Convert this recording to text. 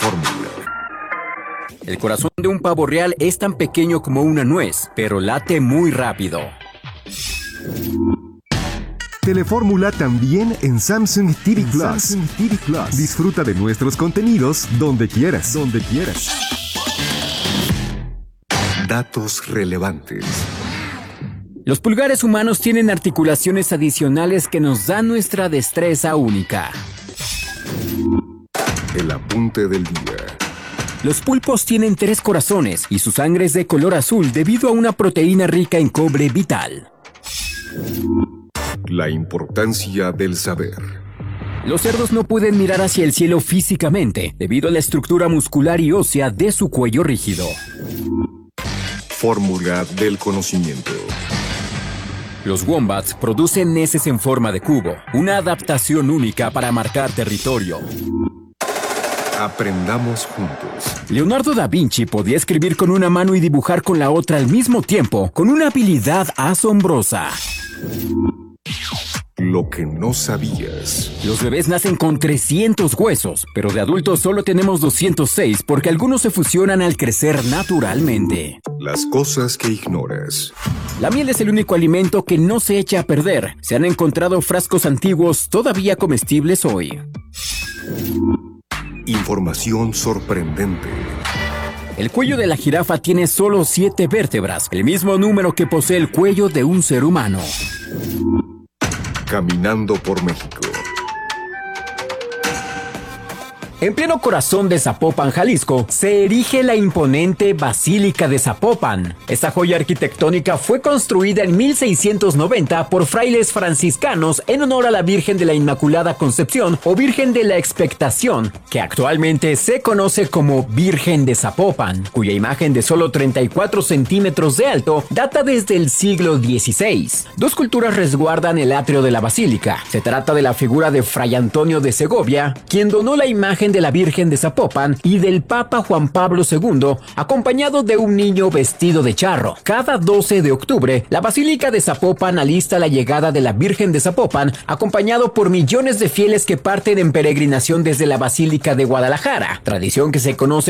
fórmula. El corazón de un pavo real es tan pequeño como una nuez, pero late muy rápido. Telefórmula también en Samsung TV Plus. Disfruta de nuestros contenidos donde quieras. Datos relevantes. Los pulgares humanos tienen articulaciones adicionales que nos dan nuestra destreza única. El apunte del día. Los pulpos tienen 3 corazones y su sangre es de color azul debido a una proteína rica en cobre vital. La importancia del saber. Los cerdos no pueden mirar hacia el cielo físicamente debido a la estructura muscular y ósea de su cuello rígido. Fórmula del conocimiento. Los wombats producen heces en forma de cubo, una adaptación única para marcar territorio. Aprendamos juntos. Leonardo da Vinci podía escribir con una mano y dibujar con la otra al mismo tiempo, con una habilidad asombrosa. Lo que no sabías. Los bebés nacen con 300 huesos, pero de adultos solo tenemos 206 porque algunos se fusionan al crecer naturalmente. Las cosas que ignoras. La miel es el único alimento que no se echa a perder. Se han encontrado frascos antiguos todavía comestibles hoy. Información sorprendente. El cuello de la jirafa tiene solo 7 vértebras, el mismo número que posee el cuello de un ser humano. Caminando por México. En pleno corazón de Zapopan, Jalisco, se erige la imponente Basílica de Zapopan. Esta joya arquitectónica fue construida en 1690 por frailes franciscanos en honor a la Virgen de la Inmaculada Concepción o Virgen de la Expectación, que actualmente se conoce como Virgen de Zapopan, cuya imagen de solo 34 centímetros de alto data desde el siglo XVI. 2 esculturas resguardan el atrio de la basílica. Se trata de la figura de Fray Antonio de Segovia, quien donó la imagen de la Virgen de Zapopan, y del Papa Juan Pablo II, acompañado de un niño vestido de charro. Cada 12 de octubre, la Basílica de Zapopan alista la llegada de la Virgen de Zapopan, acompañado por millones de fieles que parten en peregrinación desde la Basílica de Guadalajara, tradición que se conoce